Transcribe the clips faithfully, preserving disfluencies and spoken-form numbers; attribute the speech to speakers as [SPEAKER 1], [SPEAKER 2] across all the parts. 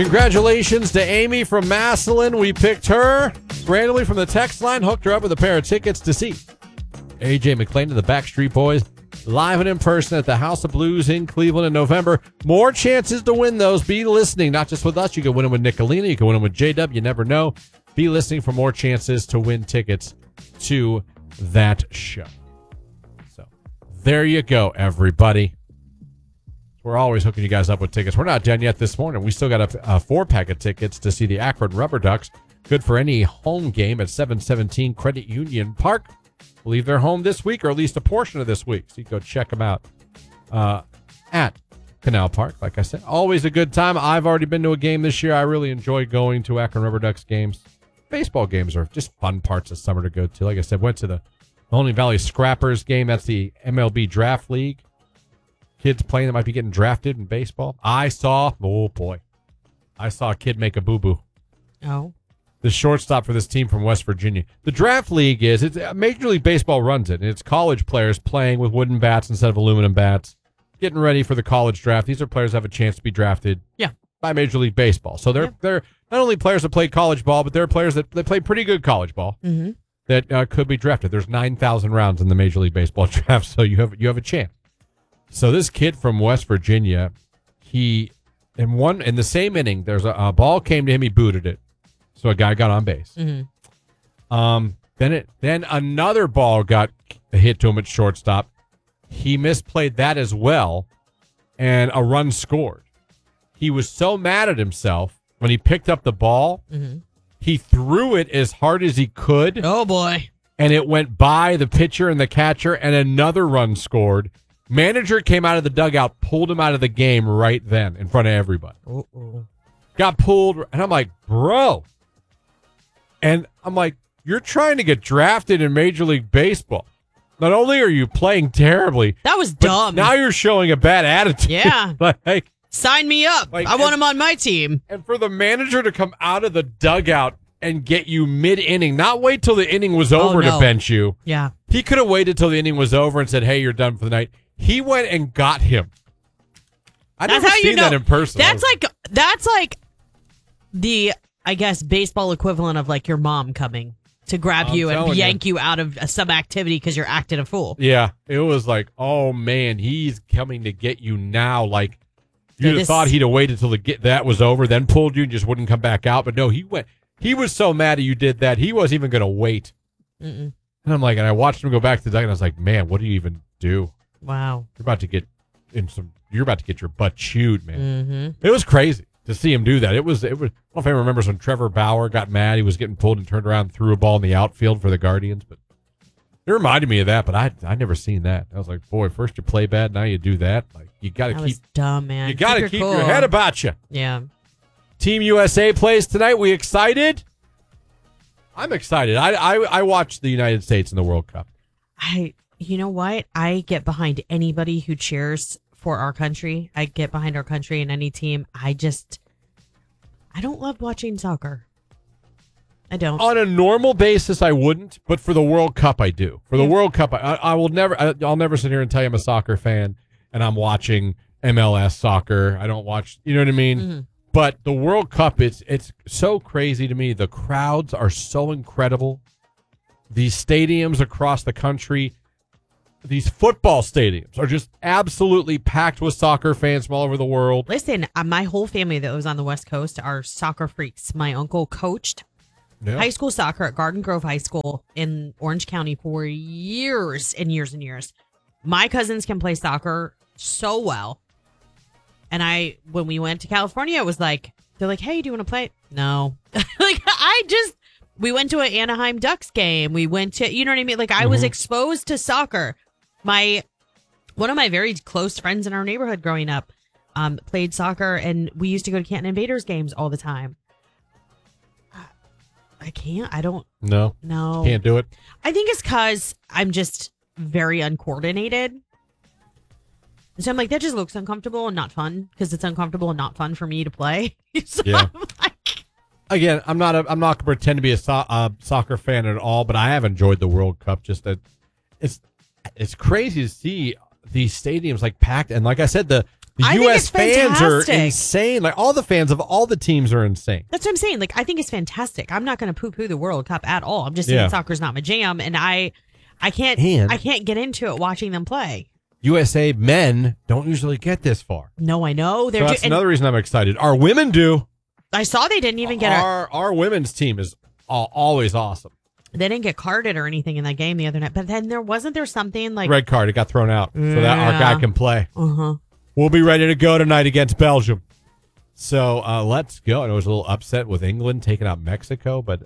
[SPEAKER 1] Congratulations to Amy from Massillon. We picked her randomly from the text line, hooked her up with a pair of tickets to see A J McClain and the Backstreet Boys live and in person at the House of Blues in Cleveland in November. More chances to win those. Be listening, not just with us. You can win them with Nicolina. You can win them with J W. You never know. Be listening for more chances to win tickets to that show. So there you go, everybody. We're always hooking you guys up with tickets. We're not done yet this morning. We still got a, a four-pack of tickets to see the Akron Rubber Ducks. Good for any home game at seven seventeen Credit Union Park. I believe they're home this week, or at least a portion of this week. So you can go check them out uh, at Canal Park, like I said. Always a good time. I've already been to a game this year. I really enjoy going to Akron Rubber Ducks games. Baseball games are just fun parts of summer to go to. Like I said, went to the Mahoning Valley Scrappers game. That's the M L B Draft League. Kids playing that might be getting drafted in baseball. I saw, oh boy, I saw a kid make a boo-boo.
[SPEAKER 2] Oh.
[SPEAKER 1] The shortstop for this team from West Virginia. The draft league is, it's Major League Baseball runs it, and it's college players playing with wooden bats instead of aluminum bats, getting ready for the college draft. These are players that have a chance to be drafted
[SPEAKER 2] yeah.
[SPEAKER 1] by Major League Baseball. So they're, yeah. they're not only players that play college ball, but they're players that, that play pretty good college ball
[SPEAKER 2] mm-hmm.
[SPEAKER 1] that uh, could be drafted. There's nine thousand rounds in the Major League Baseball draft, so you have you have a chance. So this kid from West Virginia, he in one in the same inning, there's a, a ball came to him, he booted it, so a guy got on base.
[SPEAKER 2] Mm-hmm.
[SPEAKER 1] Um, then it then another ball got hit to him at shortstop. He misplayed that as well, and a run scored. He was so mad at himself when he picked up the ball.
[SPEAKER 2] Mm-hmm.
[SPEAKER 1] He threw it as hard as he could.
[SPEAKER 2] Oh boy!
[SPEAKER 1] And it went by the pitcher and the catcher, and another run scored. Manager came out of the dugout, pulled him out of the game right then in front of everybody.
[SPEAKER 2] Uh-oh.
[SPEAKER 1] Got pulled, and I'm like, bro. And I'm like, you're trying to get drafted in Major League Baseball. Not only are you playing terribly,
[SPEAKER 2] that was
[SPEAKER 1] but
[SPEAKER 2] dumb.
[SPEAKER 1] now you're showing a bad attitude.
[SPEAKER 2] Yeah.
[SPEAKER 1] like,
[SPEAKER 2] sign me up.
[SPEAKER 1] Like,
[SPEAKER 2] I want
[SPEAKER 1] and,
[SPEAKER 2] him on my team.
[SPEAKER 1] And for the manager to come out of the dugout and get you mid-inning, not wait till the inning was over
[SPEAKER 2] oh, no.
[SPEAKER 1] to bench you.
[SPEAKER 2] Yeah.
[SPEAKER 1] He could have waited till the inning was over and said, hey, you're done for the night. He went and got him. I've
[SPEAKER 2] that's
[SPEAKER 1] never
[SPEAKER 2] how
[SPEAKER 1] seen
[SPEAKER 2] you know.
[SPEAKER 1] that in person.
[SPEAKER 2] That's like that's like the I guess baseball equivalent of like your mom coming to grab
[SPEAKER 1] I'm
[SPEAKER 2] you and yank
[SPEAKER 1] you.
[SPEAKER 2] you out of some activity because you're acting a fool.
[SPEAKER 1] Yeah, it was like, oh man, he's coming to get you now. Like you'd have
[SPEAKER 2] this,
[SPEAKER 1] thought he'd have waited till the get that was over, then pulled you and just wouldn't come back out. But no, he went. He was so mad that you did that. He wasn't even going to wait.
[SPEAKER 2] Mm-mm.
[SPEAKER 1] And I'm like, and I watched him go back to the dugout, and I was like, man, what do you even do?
[SPEAKER 2] Wow,
[SPEAKER 1] you're about to get in some. You're about to get your butt chewed, man.
[SPEAKER 2] Mm-hmm.
[SPEAKER 1] It was crazy to see him do that. It was. It was. I don't know if anyone remembers when Trevor Bauer got mad. He was getting pulled and turned around and threw a ball in the outfield for the Guardians. But it reminded me of that. But I I never seen that. I was like, boy, first you play bad, now you do that. Like you got to keep.
[SPEAKER 2] Was dumb, man.
[SPEAKER 1] You got to
[SPEAKER 2] keep,
[SPEAKER 1] keep
[SPEAKER 2] cool.
[SPEAKER 1] your head about you.
[SPEAKER 2] Yeah.
[SPEAKER 1] Team U S A plays tonight. We excited? I'm excited. I I I watched the United States in the World Cup.
[SPEAKER 2] I. You know what? I get behind anybody who cheers for our country. I get behind our country and any team. I just, I don't love watching soccer. I don't.
[SPEAKER 1] On a normal basis, I wouldn't, but for the World Cup, I do. For the
[SPEAKER 2] yeah.
[SPEAKER 1] World Cup, I, I will never, I, I'll never sit here and tell you I'm a soccer fan and I'm watching M L S soccer. I don't watch, you know what I mean?
[SPEAKER 2] Mm-hmm.
[SPEAKER 1] But the World Cup, it's it's so crazy to me. The crowds are so incredible. These stadiums across the country. These football stadiums are just absolutely packed with soccer fans from all over the world.
[SPEAKER 2] Listen, uh, my whole family that was on the West Coast are soccer freaks. My uncle coached
[SPEAKER 1] yeah.
[SPEAKER 2] high school soccer at Garden Grove High School in Orange County for years and years and years. My cousins can play soccer so well. And I, when we went to California, it was like, they're like, hey, do you want to play? No. Like, I just, we went to an Anaheim Ducks game. We went to, you know what I mean? Like, I mm-hmm. was exposed to soccer. My one of my very close friends in our neighborhood growing up um, played soccer, and we used to go to Canton Invaders games all the time. I can't. I don't.
[SPEAKER 1] No.
[SPEAKER 2] No.
[SPEAKER 1] Can't do it.
[SPEAKER 2] I think it's because I'm just very uncoordinated. So I'm like, that just looks uncomfortable and not fun because it's uncomfortable and not fun for me to play. So
[SPEAKER 1] yeah.
[SPEAKER 2] I'm like,
[SPEAKER 1] again, I'm not. A, I'm not going to pretend to be a so- uh, soccer fan at all, but I have enjoyed the World Cup. Just that it's. It's crazy to see these stadiums like packed, and like I said, the The
[SPEAKER 2] I
[SPEAKER 1] U
[SPEAKER 2] think
[SPEAKER 1] S
[SPEAKER 2] it's
[SPEAKER 1] fans are
[SPEAKER 2] fantastic.
[SPEAKER 1] insane. Like all the fans of all the teams are insane.
[SPEAKER 2] That's what I'm saying. Like, I think it's fantastic. I'm not going to poo-poo the World Cup at all. I'm just saying
[SPEAKER 1] Yeah.
[SPEAKER 2] soccer's not my jam, and I, I can't,
[SPEAKER 1] And-
[SPEAKER 2] I can't get into it watching them play.
[SPEAKER 1] U S A men don't usually get this far.
[SPEAKER 2] No, I know they're.
[SPEAKER 1] So
[SPEAKER 2] do-
[SPEAKER 1] that's
[SPEAKER 2] and
[SPEAKER 1] another reason I'm excited. Our women do.
[SPEAKER 2] I saw they didn't even get a,
[SPEAKER 1] our our women's team is al- always awesome.
[SPEAKER 2] they didn't get carded or anything in that game the other night. But then there wasn't there something like,
[SPEAKER 1] Red card, it got thrown out so that our guy
[SPEAKER 2] Yeah.
[SPEAKER 1] can play.
[SPEAKER 2] uh huh.
[SPEAKER 1] We'll be ready to go tonight against Belgium. So uh, let's go. And I was a little upset with England taking out Mexico, but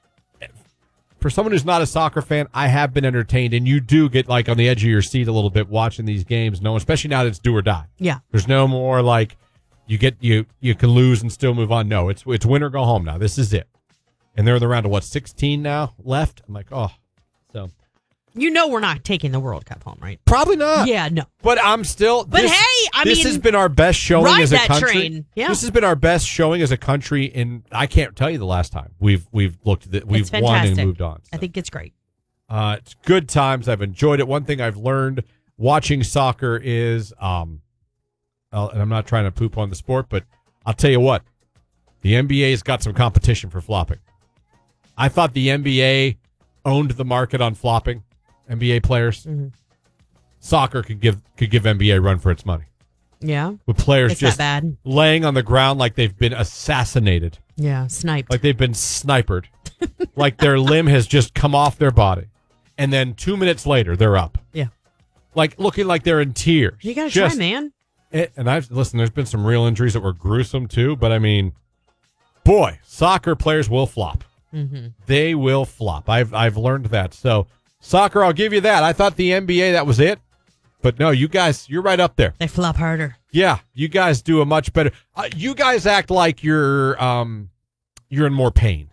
[SPEAKER 1] for someone who's not a soccer fan, I have been entertained, and you do get like on the edge of your seat a little bit watching these games. No, especially now that it's do or die.
[SPEAKER 2] Yeah.
[SPEAKER 1] There's no more like you get you you can lose and still move on. No, it's it's win or go home now. This is it. And they're in the round of what, sixteen now left? I'm like, oh, so
[SPEAKER 2] You know we're not taking the World Cup home, right?
[SPEAKER 1] probably not.
[SPEAKER 2] Yeah, no.
[SPEAKER 1] But I'm still.
[SPEAKER 2] But
[SPEAKER 1] this,
[SPEAKER 2] hey, I
[SPEAKER 1] this
[SPEAKER 2] mean,
[SPEAKER 1] has been our best showing
[SPEAKER 2] ride
[SPEAKER 1] as a
[SPEAKER 2] that
[SPEAKER 1] country.
[SPEAKER 2] train. Yeah.
[SPEAKER 1] This has been our best showing as a country in. I can't tell you the last time we've we've looked at it. We've
[SPEAKER 2] It's
[SPEAKER 1] won and
[SPEAKER 2] fantastic.
[SPEAKER 1] moved on.
[SPEAKER 2] I
[SPEAKER 1] So,
[SPEAKER 2] think it's great.
[SPEAKER 1] uh, it's good times. I've enjoyed it. One thing I've learned watching soccer is, um, uh, and I'm not trying to poop on the sport, but I'll tell you what, the N B A's got some competition for flopping. I thought the N B A owned the market on flopping. N B A players,
[SPEAKER 2] Mm-hmm.
[SPEAKER 1] soccer could give could give N B A a run for its money.
[SPEAKER 2] Yeah.
[SPEAKER 1] With players
[SPEAKER 2] It's
[SPEAKER 1] just
[SPEAKER 2] that bad.
[SPEAKER 1] laying on the ground like they've been assassinated,
[SPEAKER 2] Yeah. Sniped.
[SPEAKER 1] like they've been sniped, like their limb has just come off their body, and then two minutes later they're up,
[SPEAKER 2] yeah.
[SPEAKER 1] like looking like they're in tears.
[SPEAKER 2] You got to
[SPEAKER 1] Just-
[SPEAKER 2] try, man.
[SPEAKER 1] it- and I've listen. There's been some real injuries that were gruesome too, but I mean, boy, soccer players will flop.
[SPEAKER 2] Mm-hmm.
[SPEAKER 1] They will flop. I've I've learned that. So soccer, I'll give you that. I thought the N B A that was it, but no, you guys, you're right up there.
[SPEAKER 2] They flop harder.
[SPEAKER 1] Yeah, you guys do a much better. Uh, you guys act like you're um you're in more pain.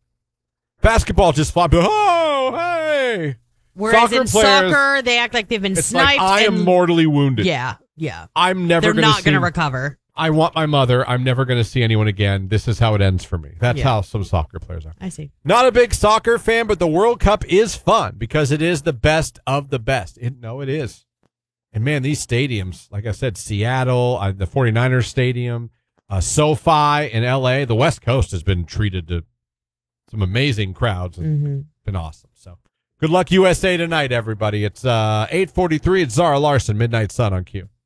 [SPEAKER 1] Basketball just flop. Oh, hey!
[SPEAKER 2] Whereas
[SPEAKER 1] Soccer
[SPEAKER 2] in
[SPEAKER 1] players,
[SPEAKER 2] soccer, they act like they've been
[SPEAKER 1] It's
[SPEAKER 2] sniped.
[SPEAKER 1] like I am
[SPEAKER 2] and-
[SPEAKER 1] mortally wounded.
[SPEAKER 2] Yeah, yeah.
[SPEAKER 1] I'm never.
[SPEAKER 2] They're
[SPEAKER 1] gonna
[SPEAKER 2] not
[SPEAKER 1] see,
[SPEAKER 2] going to recover.
[SPEAKER 1] I want my mother. I'm never going to see anyone again. This is how it ends for me. That's
[SPEAKER 2] Yeah.
[SPEAKER 1] how some soccer players are.
[SPEAKER 2] I see.
[SPEAKER 1] Not a big soccer fan, but the World Cup is fun because it is the best of the best. It, no, it is. And, man, these stadiums, like I said, Seattle, uh, the 49ers Stadium, uh, SoFi in L A, the West Coast has been treated to some amazing crowds and
[SPEAKER 2] Mm-hmm.
[SPEAKER 1] been awesome. So good luck U S A tonight, everybody. It's uh, eight forty-three. It's Zara Larson, Midnight Sun on Q.